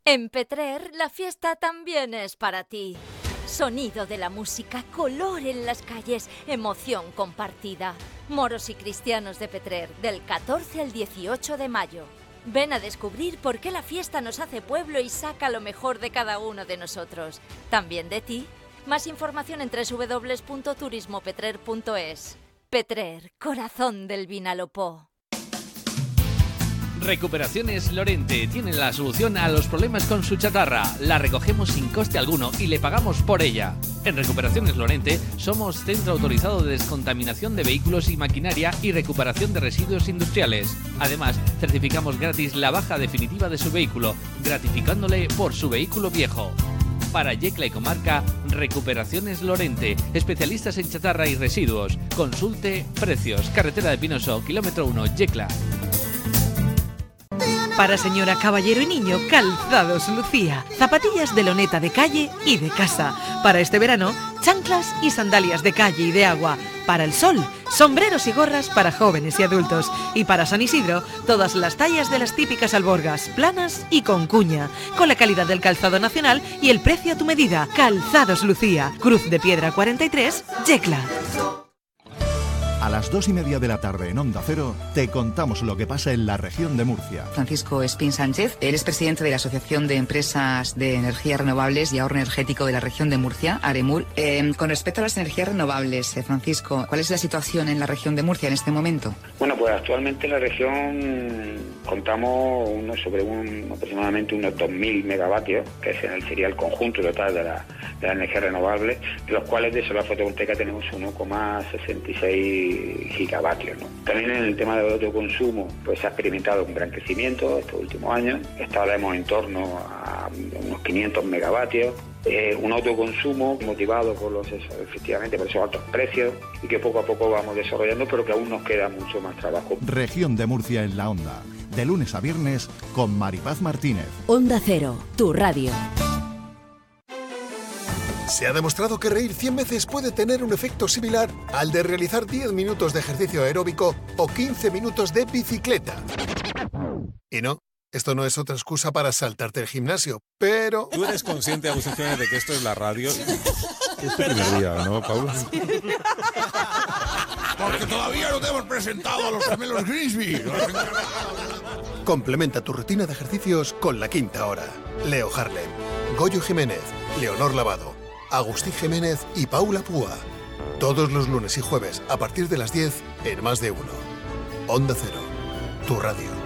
En Petrer, la fiesta también es para ti. Sonido de la música, color en las calles, emoción compartida. Moros y cristianos de Petrer, del 14 al 18 de mayo. Ven a descubrir por qué la fiesta nos hace pueblo y saca lo mejor de cada uno de nosotros. También de ti. Más información en www.turismopetrer.es. Petrer, corazón del Vinalopó. Recuperaciones Lorente tiene la solución a los problemas con su chatarra. La recogemos sin coste alguno y le pagamos por ella. En Recuperaciones Lorente somos centro autorizado de descontaminación de vehículos y maquinaria y recuperación de residuos industriales. Además, certificamos gratis la baja definitiva de su vehículo, gratificándole por su vehículo viejo. Para Yecla y comarca, Recuperaciones Lorente, especialistas en chatarra y residuos. Consulte precios. Carretera de Pinoso, kilómetro 1, Yecla. Para señora, caballero y niño, Calzados Lucía. Zapatillas de loneta de calle y de casa. Para este verano, chanclas y sandalias de calle y de agua. Para el sol, sombreros y gorras para jóvenes y adultos. Y para San Isidro, todas las tallas de las típicas alborgas, planas y con cuña. Con la calidad del calzado nacional y el precio a tu medida. Calzados Lucía. Cruz de Piedra 43, Yecla. A las 2:30 de la tarde en Onda Cero te contamos lo que pasa en la región de Murcia. Francisco Espín Sánchez, él es presidente de la Asociación de Empresas de Energías Renovables y Ahorro Energético de la región de Murcia, Aremur. Con respecto a las energías renovables, Francisco, ¿cuál es la situación en la región de Murcia en este momento? Bueno, pues actualmente en la región contamos aproximadamente unos 2.000 megavatios, que sería el conjunto total de la energía renovable, de los cuales de solar fotovoltaica tenemos 1,66 gigavatios, ¿no? También en el tema del autoconsumo pues se ha experimentado un gran crecimiento estos últimos años. Estaremos en torno a unos 500 megavatios. Un autoconsumo motivado por efectivamente por esos altos precios y que poco a poco vamos desarrollando, pero que aún nos queda mucho más trabajo. Región de Murcia en la Onda, de lunes a viernes con Maripaz Martínez. Onda Cero, tu radio. Se ha demostrado que reír 100 veces puede tener un efecto similar al de realizar 10 minutos de ejercicio aeróbico o 15 minutos de bicicleta. Y no, esto no es otra excusa para saltarte el gimnasio, pero... ¿Tú eres consciente, Agustín Jiménez, de que esto es la radio? Es tu primer día, ¿no, Paula? Porque todavía no te hemos presentado a los gemelos Grimsby. Complementa tu rutina de ejercicios con La Quinta Hora. Leo Harlem, Goyo Jiménez, Leonor Lavado, Agustín Jiménez y Paula Púa. Todos los lunes y jueves a partir de las 10 en Más de Uno. Onda Cero, tu radio.